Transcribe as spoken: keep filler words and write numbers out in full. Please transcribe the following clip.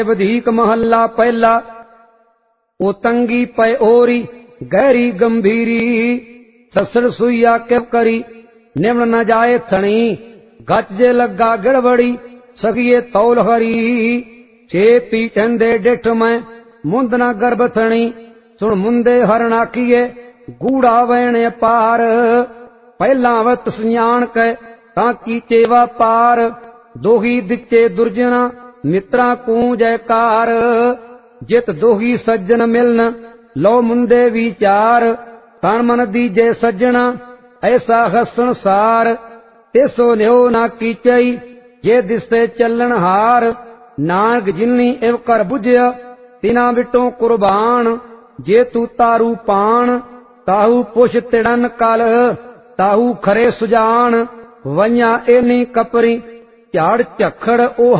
वधीक महला पहला। ओ तंगी पै ओरी गहरी गंभीरी, ससड़ सुइया किव करी निमन न जाए थणी। गच जे लगा गिड़बड़ी सगिए तौल हरी, छे पीठन दे डिठ में मुंद न गर्भ थणी। सुन मुंदे हरणा किए गूढ़ा वैणे पार, पहला वत सियाण कै ताकी चेवा पार। दोही दिचे दुर्जना मित्रा को जयकार, जित दोही सज्जन मिलन लो मुंदे विचार। तन मन दीजे सज्जना ऐसा हसन सार, तिसो न्यो ना कीचई जे दिसे चलन हार। नानक जिन्नी इव कर बुझया तिना बिटों कुर्बान, जे तू तारू पान ताहू पुछ तिड़न कल। ताहू खरे सुजान वैया एनी कपरी झाड़ झखड़ ओ